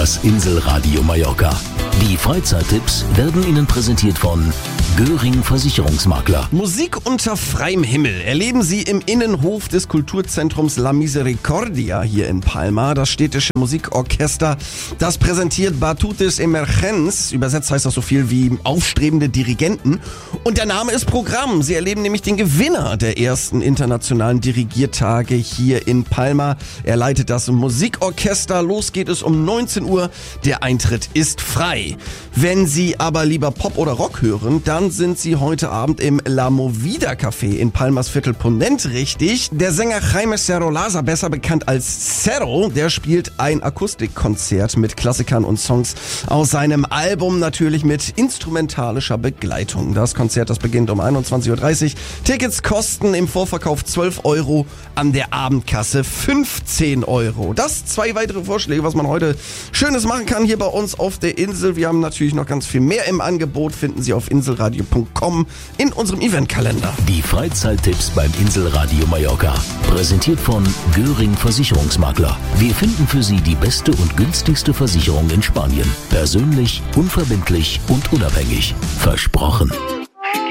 Das Inselradio Mallorca. Die Freizeittipps werden Ihnen präsentiert von Göring Versicherungsmakler. Musik unter freiem Himmel erleben Sie im Innenhof des Kulturzentrums La Misericordia hier in Palma. Das städtische Musikorchester, das präsentiert Batutes Emergents. Übersetzt heißt das so viel wie aufstrebende Dirigenten. Und der Name ist Programm. Sie erleben nämlich den Gewinner der ersten internationalen Dirigiertage hier in Palma. Er leitet das Musikorchester. Los geht es um 19 Uhr. Der Eintritt ist frei. Wenn Sie aber lieber Pop oder Rock hören, dann sind Sie heute Abend im La Movida Café in Palmas Viertel Ponent richtig. Der Sänger Jaime Cerrolaza, besser bekannt als Cerro, der spielt ein Akustikkonzert mit Klassikern und Songs aus seinem Album, natürlich mit instrumentalischer Begleitung. Das Konzert, das beginnt um 21.30 Uhr. Tickets kosten im Vorverkauf 12 Euro, an der Abendkasse 15 Euro. Das 2 weitere Vorschläge, was man heute Schönes machen kann hier bei uns auf der Insel. Wir haben natürlich noch ganz viel mehr im Angebot, finden Sie auf inselradio.com in unserem Eventkalender. Die Freizeittipps beim Inselradio Mallorca. Präsentiert von Göring Versicherungsmakler. Wir finden für Sie die beste und günstigste Versicherung in Spanien. Persönlich, unverbindlich und unabhängig. Versprochen.